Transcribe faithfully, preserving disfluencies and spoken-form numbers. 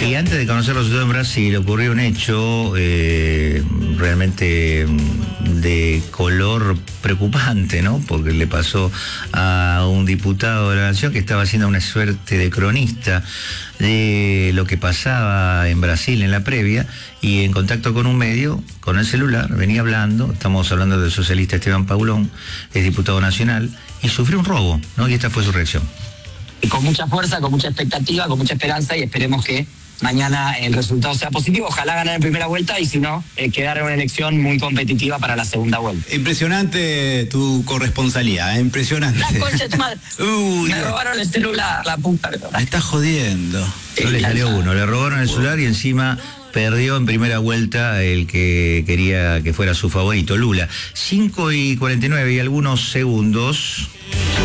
Y antes de conocer los resultados en Brasil, ocurrió un hecho eh, realmente de color preocupante, ¿no? Porque le pasó a un diputado de la Nación que estaba haciendo una suerte de cronista de lo que pasaba en Brasil en la previa, y en contacto con un medio, con el celular, venía hablando, estamos hablando del socialista Esteban Paulón, es diputado nacional, y sufrió un robo, ¿no? Y esta fue su reacción. Con mucha fuerza, con mucha expectativa, con mucha esperanza, y esperemos que mañana el resultado sea positivo. Ojalá ganar en primera vuelta y si no, eh, quedar en una elección muy competitiva para la segunda vuelta. Impresionante tu corresponsalía, ¿eh? Impresionante. La concha de tu madre. Uy, Me robaron el celular, la puta. Me estás jodiendo. No le salió uno, le robaron el celular y encima perdió en primera vuelta el que quería que fuera su favorito, Lula. cinco y cuarenta y nueve y algunos segundos.